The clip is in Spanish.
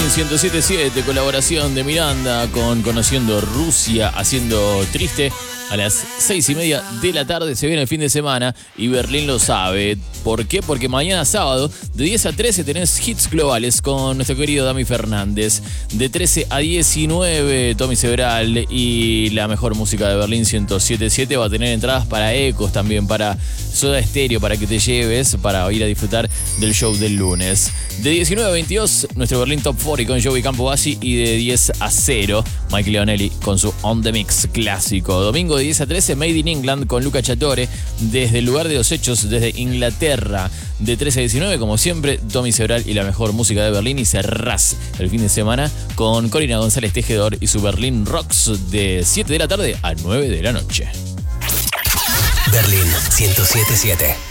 107.7, colaboración de Miranda con Conociendo Rusia, haciendo triste. A las 6:30 de la tarde se viene el fin de semana y Berlín lo sabe. ¿Por qué? Porque mañana sábado, de 10 a 13, tenés hits globales con nuestro querido Dami Fernández. De 13 a 19, Tommy Sebral y la mejor música de Berlín 107.7 va a tener entradas para Ecos también, para Soda Stereo, para que te lleves, para ir a disfrutar del show del lunes. De 19 a 22, nuestro Berlín Top 40 con Joey Campobasi, y de 10 a 0, Mike Leonelli con su On The Mix clásico. Domingo de 10 a 13, Made in England con Luca Chatore, desde el lugar de los hechos, desde Inglaterra. De 13 a 19, como siempre, Tommy Sebral y la mejor música de Berlín. Y cerrás el fin de semana con Corina González Tejedor y su Berlín Rocks, de 7 de la tarde a 9 de la noche. Berlín 107.7.